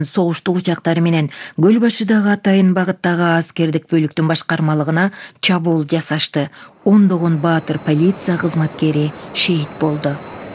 Согуштук учактары менен Көл башыдагы Атайын багыттагы аскердик бөлүктүн башкармалыгына чабуул жасашты. Ондогон баатыр полиция кызматкери шейит болду.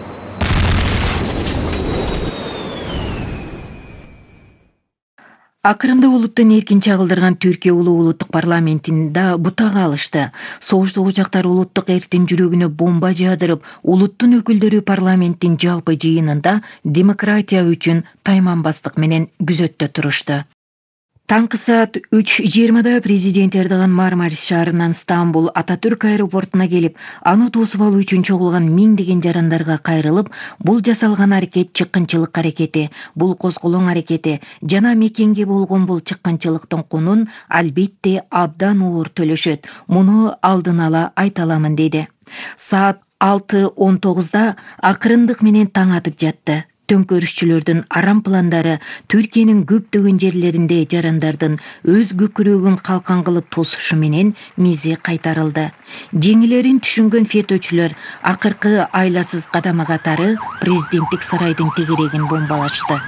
Акырында улуттун эркин чагылдырган Түркия улуу улуттук парламентинде бутага алышты. Согуштук учактар улуттук эрктин жүрөгүнө бомба жаадырып, улуттун өкүлдөрү парламенттин жалпы жыйынында демократия үчүн тайманбастык менен күзөттө турушту. Таңкы саат 3:20 президент Эрдоган Мармарис шаарынан Стамбул Ататүрк аэропортуна келип, аны тосуп алуу үчүн чогулган миңдеген жарандарга кайрылып, бул жасалган аракет чыккынчылык аракети, бул козголоң аракети жана мекенге болгон бул чыккынчылыктын кунун албетте абдан оор төлөшөт. Муну алдын ала айта аламын деди. Саат 6:19 акырындык менен таң атып жатты. Төңкөрүшчүлөрдүн арам пландары Түркиянын көптөгөн жерлеринде жарандардын өз көкүрөгүн калкан кылып тосушу менен мизи кайтарылды. Жеңилерин түшүнгөн фетөчүлөр акыркы айласыз кадамы катары президенттик сарайдын тегерегин бомбалашты.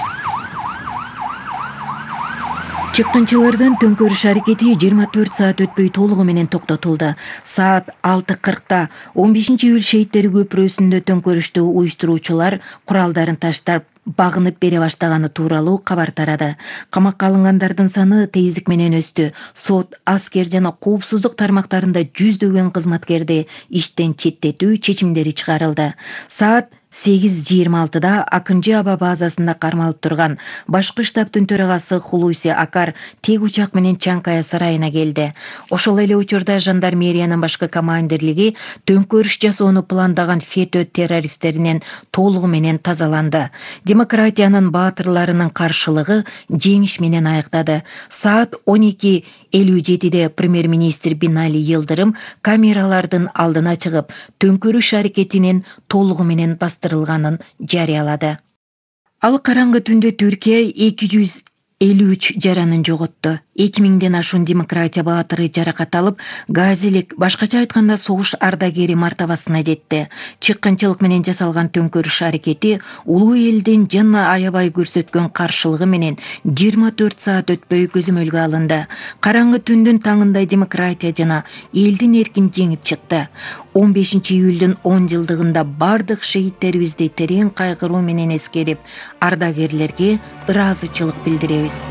Чыккынчылардын төңкөрүш аракети 24 саат өтпөй толугу менен токтотулду. Саат 6:40 15-июль шейиттери көпүрөсүндө төңкөрүштү уюштуруучулар куралдарын таштап багынып бере баштаганы тууралуу кабар тарады. Камакка алынгандардын саны тездик менен өстү. Сот, аскер жана коопсуздук тармактарында жүздөгөн кызматкерди иштен четтетүү чечимдери чыгарылды. Саат 8:26 Акынчы аба базасында кармалып турган башкы штабтын төрагасы Хулуси Акар тег учак менен Чанкая сарайына келди. Ошол эле учурда жандармериянын башкы командирлиги төңкөрүш жасоону пландаган фетө террористтеринен толугу менен тазаланды. Демократиянын баатырларынын каршылыгы жеңиш менен аяктады. Саат 12:57 премьер-министр Бинали Йылдырым камералардын алдына чыгып, төңкөрүш аракетинин толугу менен бастырылганын жарыялады. Ал караңгы түндө Түркия 253 жаранын жоготту. 2000ден ашуун демократия баатыры жаракат алып, газилик, башкача айтканда согуш ардагери мартабасына жетти. Чыккынчылык менен жасалган төңкөрүш аракети улуу элдин жана аябай көрсөткөн каршылыгы менен 24 саат өтпөй көзөмөлгө алынды. Караңгы түндүн таңында демократия жана элдин эркин жеңип чыкты. 15-июлдун 10 жылдыгында бардык шейиттерибизди терең кайгыруу менен эскерип, ардагерлерге ыраазычылык билдиребиз.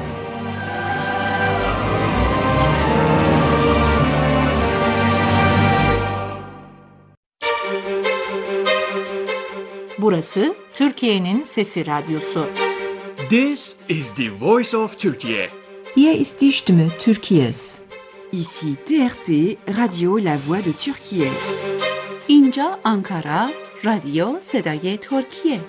Burası Türkiye'nin Sesi Radyosu. This is the voice of Turkey. Hier ist die Stimme Türkiye's. Ici TRT, Radio La Voix de Türkiye. İnca Ankara, Radio Sedaye Türkiye.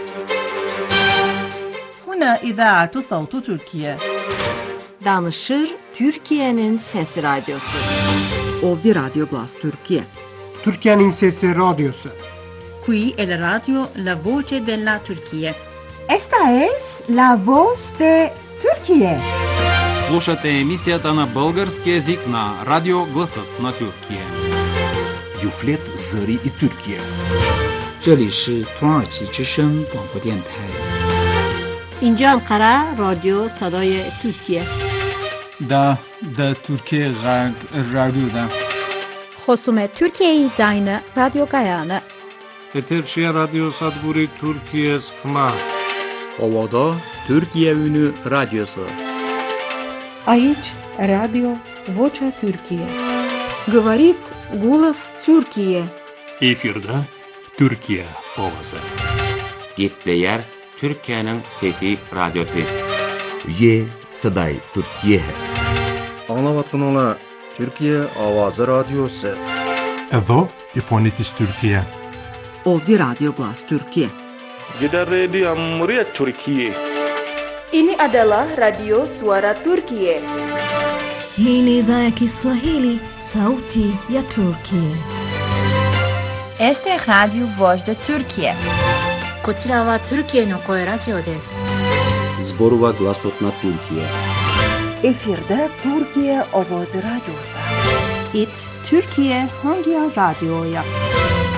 هنا إذاعة صوت تركيا. Danışır Türkiye'nin Sesi Radyosu. Ovdi Radio Glas Türkiye. Türkiye'nin Sesi Radyosu. Qui è la radio La Voce della Turchia. Esta es La Voz de Turquía. Слушате емисията на български език на Радио Гласът на Türkiye. Юфлет Зări и Türkiye. 这里是土耳其之声广播电台。 اینجا انقره رادیو صدای ترکیه. دا Türkiye رادیو خصوم Türkiye زاین رادیو گایانه. Eterşehir Radyo Sadburi Türkiye Sıkma. Ovada Türkiye Ünü Radyosu. Aici Radio Vocea Türkiye. Говорит голос Türkiye. Efirde Türkiye ovası. Gitleyer Türkiye'nin Fethi Radyosu. Ye Saday Türkiye. Anlavatkanlar Türkiye Avazı Radyosu. Evo İfonitis Türkiye. Ovdi Radio Glas Türkiye. Gider Radio Amriyet Türkiye. Ini adalah Radio Suara Turkiye. Hii ni idhaa ya Kiswahili, sauti ya Turkiye. Este es Radio Voz de Turkiye. こちらは Türkiyeの声ラジオです。 Zborova Glasot na Türkiye. Efirde Türkiye Avazı Radyosu. It Türkiye Hangi Radyo'ya?